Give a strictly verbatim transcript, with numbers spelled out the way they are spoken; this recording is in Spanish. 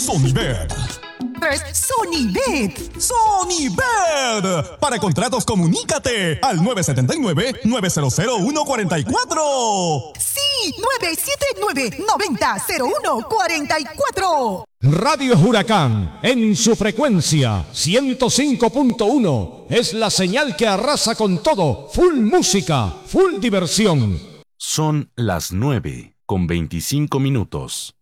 Sonibet. Es Sonibet. Sonibet. Para contratos, comunícate al nueve siete nueve, nueve cero cero, uno cuatro cuatro. Sí, nueve siete nueve, nueve cero cero uno cuatro cuatro. Radio Huracán, en su frecuencia ciento cinco punto uno, es la señal que arrasa con todo. Full música, full diversión. Son las nueve con veinticinco minutos.